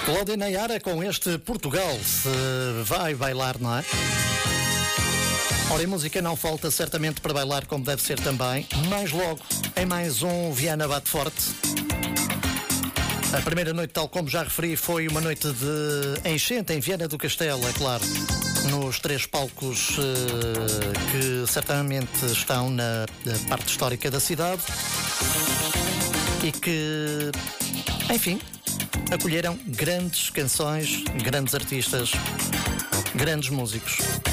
Cláudia Nayara com este Portugal se vai bailar, não é? Ora, e música não falta certamente para bailar como deve ser também. Mais logo, em mais um Viana Bate Forte. A primeira noite, tal como já referi, foi uma noite de enchente em Viana do Castelo, é claro. Nos três palcos que certamente estão na parte histórica da cidade. E que, enfim, acolheram grandes canções, grandes artistas, grandes músicos.